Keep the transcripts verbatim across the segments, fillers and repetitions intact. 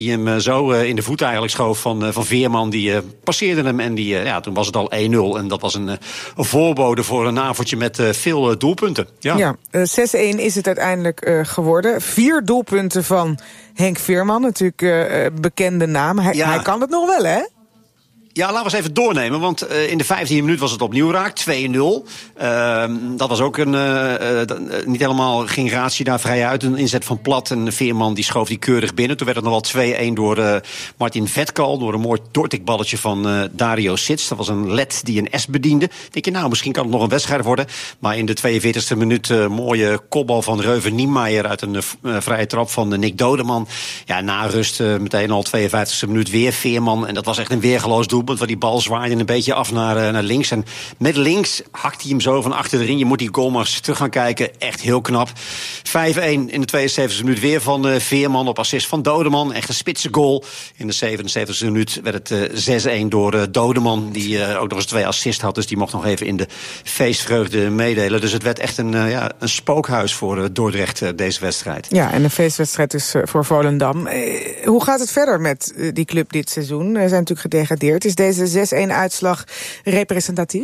Die hem zo in de voet eigenlijk schoof van, van Veerman. Die uh, passeerde hem en die, uh, ja, toen was het al één nul. En dat was een, een voorbode voor een avondje met uh, veel uh, doelpunten. Ja, ja uh, zes-een is het uiteindelijk uh, geworden. Vier doelpunten van Henk Veerman, natuurlijk uh, bekende naam. Hij, ja. hij kan het nog wel, hè? Ja, laten we eens even doornemen, want uh, in de vijftiende minuut was het opnieuw raak, twee nul. Uh, dat was ook een, uh, uh, niet helemaal, ging Ratio daar vrij uit. Een inzet van Plat en Veerman die schoof die keurig binnen. Toen werd het nog wel twee-een door uh, Martin Vetkal, door een mooi doortikballetje van uh, Dario Sits. Dat was een led die een S bediende. Denk je, nou, misschien kan het nog een wedstrijd worden. Maar in de tweeënveertigste minuut uh, mooie kopbal van Reuven Niemeyer uit een uh, vrije trap van uh, Nick Dodeman. Ja, na rust uh, meteen al tweeënvijftigste minuut weer Veerman. En dat was echt een weergeloos doel. Want die bal zwaaide een beetje af naar, naar links. En met links hakt hij hem zo van achter erin. Je moet die goal maar eens terug gaan kijken. Echt heel knap. vijf-een in de tweeënzeventigste minuut weer van uh, Veerman op assist van Dodeman. Echt een spitse goal. In de zevenenzeventigste minuut werd het uh, zes-een door uh, Dodeman. Die uh, ook nog eens twee assists had. Dus die mocht nog even in de feestvreugde meedelen. Dus het werd echt een, uh, ja, een spookhuis voor uh, Dordrecht uh, deze wedstrijd. Ja, en een feestwedstrijd dus uh, voor Volendam. Uh, hoe gaat het verder met uh, die club dit seizoen? Ze zijn natuurlijk gedegradeerd. Is deze zes-een uitslag representatief?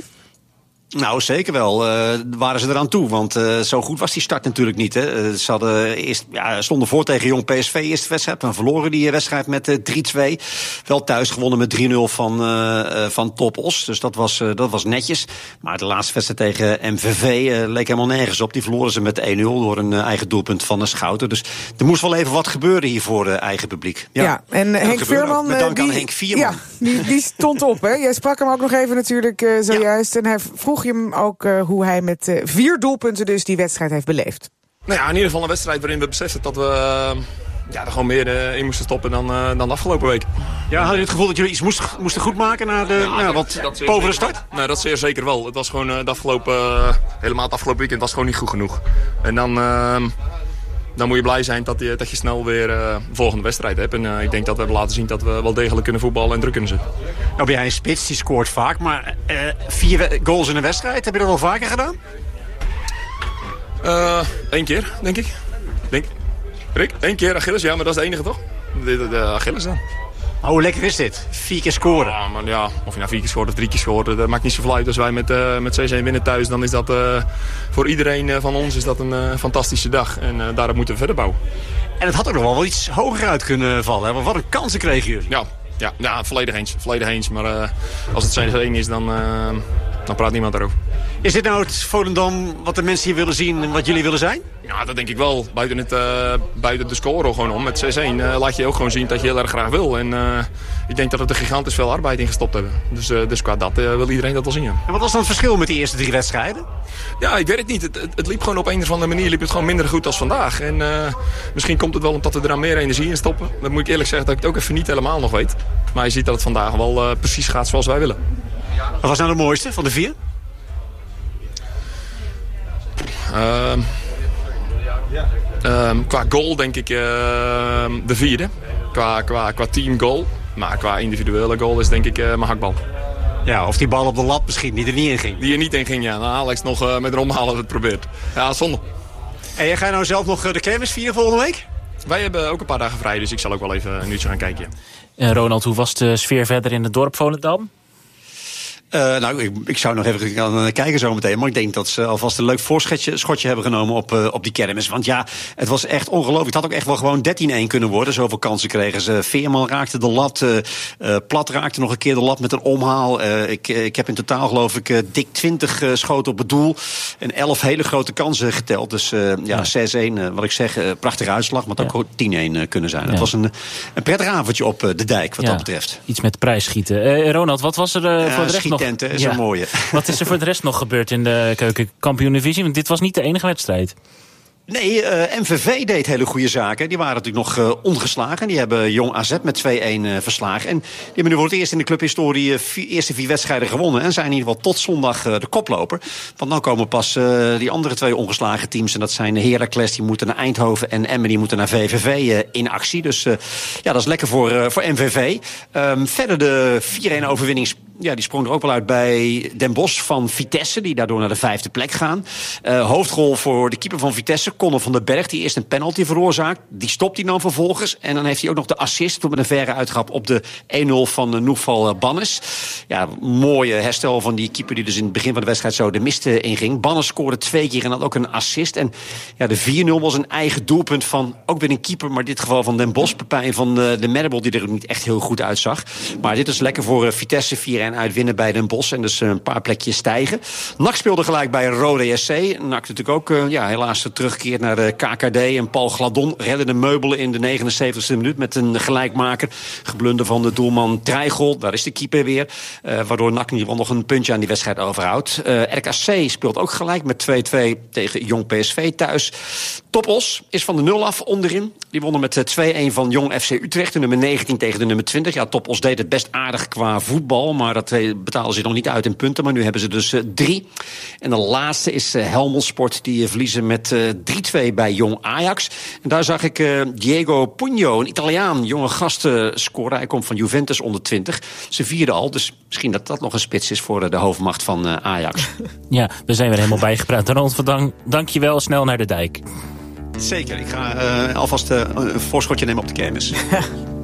Nou, zeker wel. Uh, waren ze eraan toe. Want uh, zo goed was die start natuurlijk niet. Hè. Uh, ze hadden eerst, ja, stonden voor tegen Jong P S V, eerste wedstrijd. Dan verloren die wedstrijd met uh, drie-twee. Wel thuis gewonnen met drie nul van, uh, van Topos. Dus dat was, uh, dat was netjes. Maar de laatste wedstrijd tegen M V V uh, leek helemaal nergens op. Die verloren ze met één nul door een uh, eigen doelpunt van de Schouten. Dus er moest wel even wat gebeuren hier voor uh, eigen publiek. Ja, ja en uh, Henk Veerman... Met dank die, aan Henk Veerman. Ja, die, die stond op, hè? Jij sprak hem ook nog even natuurlijk uh, zojuist. Ja. En hij vroeg je hem ook uh, hoe hij met uh, vier doelpunten dus die wedstrijd heeft beleefd. Nou ja, in ieder geval een wedstrijd waarin we beseften dat we uh, ja, er gewoon meer uh, in moesten stoppen dan, uh, dan de afgelopen week. Ja, had je het gevoel dat jullie iets moesten, moesten goedmaken na de ja, nou, wat povere start? Nee, dat zeer zeker wel. Het was gewoon uh, de afgelopen, uh, helemaal het afgelopen weekend was gewoon niet goed genoeg. En dan... Uh, Dan moet je blij zijn dat je, dat je snel weer uh, de volgende wedstrijd hebt. En uh, ik denk dat we hebben laten zien dat we wel degelijk kunnen voetballen en druk kunnen zetten. Nou ben jij een spits, die scoort vaak. Maar uh, vier goals in een wedstrijd, heb je dat al vaker gedaan? Eén uh, keer, denk ik. Denk, Rick, één keer Achilles, ja, maar dat is de enige toch? De, de, de Achilles dan. Oh, hoe lekker is dit? Vier keer scoren. Ja, maar ja, of je nou vier keer scoort of drie keer scoort, dat maakt niet zoveel uit. Als wij met, uh, met zes-een winnen thuis, dan is dat uh, voor iedereen uh, van ons is dat een uh, fantastische dag. En uh, daarop moeten we verder bouwen. En het had ook nog wel iets hoger uit kunnen vallen. Hè? Want wat een kansen kregen jullie. Ja, ja, ja volledig eens. Volledig eens. Maar uh, als het zes-een is, dan, uh, dan praat niemand daarover. Is dit nou het Volendam wat de mensen hier willen zien en wat jullie willen zijn? Ja, dat denk ik wel. Buiten, het, uh, buiten de score gewoon om. Met zes-een uh, laat je ook gewoon zien dat je heel erg graag wil. En uh, ik denk dat er gigantisch veel arbeid in gestopt hebben. Dus, uh, dus qua dat uh, wil iedereen dat wel zien. Ja. En wat was dan het verschil met die eerste drie wedstrijden? Ja, ik weet het niet. Het, het, het liep gewoon op een of andere manier liep het gewoon minder goed als vandaag. En uh, misschien komt het wel omdat we er aan meer energie in stoppen. Dan moet ik eerlijk zeggen dat ik het ook even niet helemaal nog weet. Maar je ziet dat het vandaag wel uh, precies gaat zoals wij willen. Wat was nou de mooiste van de vier? Uh, uh, qua goal denk ik uh, de vierde. Qua, qua, qua team goal. Maar qua individuele goal is denk ik uh, mijn hakbal. Ja, of die bal op de lat misschien die er niet in ging. Die er niet in ging, ja. Nou, Alex nog uh, met romhalen het probeert. Ja, zonde. En ga je nou zelf nog de kermis vieren volgende week? Wij hebben ook een paar dagen vrij, dus ik zal ook wel even een uurtje gaan kijken. En Ronald, hoe was de sfeer verder in het dorp Volendam? Uh, nou, ik, ik zou nog even gaan kijken zo meteen. Maar ik denk dat ze alvast een leuk voorschotje schotje hebben genomen op, uh, op die kermis. Want ja, het was echt ongelooflijk. Het had ook echt wel gewoon dertien-een kunnen worden. Zoveel kansen kregen ze. Veerman raakte de lat. Uh, uh, Plat raakte nog een keer de lat met een omhaal. Uh, ik, ik heb in totaal geloof ik uh, dik twintig uh, schoten op het doel. En elf hele grote kansen geteld. Dus uh, ja, ja. zes-een, uh, wat ik zeg, uh, prachtige uitslag. Maar het ja. ook tien-een uh, kunnen zijn. Ja. Het was een, een prettig avondje op uh, de dijk wat ja. dat betreft. Iets met prijsschieten. Uh, Ronald, wat was er uh, voor uh, de rest nog? Tenten is ja. een mooie. Wat is er voor de rest nog gebeurd in de keukenkampioen-divisie? Want dit was niet de enige wedstrijd. Nee, uh, M V V deed hele goede zaken. Die waren natuurlijk nog uh, ongeslagen. Die hebben Jong A Z met twee-een uh, verslagen. En die hebben nu voor het eerst in de clubhistorie de uh, eerste vier wedstrijden gewonnen. En zijn in ieder geval tot zondag uh, de koploper. Want dan komen pas uh, die andere twee ongeslagen teams. En dat zijn Heracles, die moeten naar Eindhoven. En Emmen, die moeten naar V V V uh, in actie. Dus uh, ja, dat is lekker voor, uh, voor M V V. Um, verder de vier-een overwinning ja, die sprong er ook wel uit bij Den Bosch van Vitesse, die daardoor naar de vijfde plek gaan. Uh, hoofdrol voor de keeper van Vitesse, Conor van den Berg, die eerst een penalty veroorzaakt. Die stopt hij dan vervolgens. En dan heeft hij ook nog de assist met een verre uittrap op de één nul van uh, Noufal Bannes. Ja, mooie herstel van die keeper die dus in het begin van de wedstrijd zo de mist uh, inging. Bannes scoorde twee keer en dan ook een assist. En ja, de vier nul was een eigen doelpunt van ook weer een keeper, maar in dit geval van Den Bosch, Pepijn van uh, de Merrebel, die er ook niet echt heel goed uitzag. Maar dit is lekker voor uh, Vitesse, vier een uitwinnen bij Den Bosch en dus uh, een paar plekjes stijgen. N A C speelde gelijk bij Rode S C. N A C natuurlijk ook uh, ja, helaas teruggekeerd naar de K K D. En Paul Gladon redde de meubelen in de negenenzeventigste minuut met een gelijkmaker. Geblunder van de doelman Trijgel. Daar is de keeper weer. Uh, waardoor N A C in ieder geval nog een puntje aan die wedstrijd overhoudt. Uh, R K C speelt ook gelijk met twee twee tegen Jong P S V thuis. Topos is van de nul af onderin. Die wonnen met twee een van Jong F C Utrecht. De nummer negentien tegen de nummer twintig. Ja, Topos deed het best aardig qua voetbal. Maar dat betalen ze nog niet uit in punten. Maar nu hebben ze dus uh, drie. En de laatste is uh, Helmond Sport. Die uh, verliezen met uh, drie twee bij Jong Ajax. En daar zag ik uh, Diego Pugno, een Italiaan, jonge gast uh, scoren. Hij komt van Juventus onder twintig. Ze vierde al. Dus misschien dat dat nog een spits is voor uh, de hoofdmacht van uh, Ajax. Ja, we zijn weer helemaal bijgepraat. Ronald van Dam, dank je wel. Snel naar de dijk. Zeker. Ik ga uh, alvast uh, een voorschotje nemen op de kermis.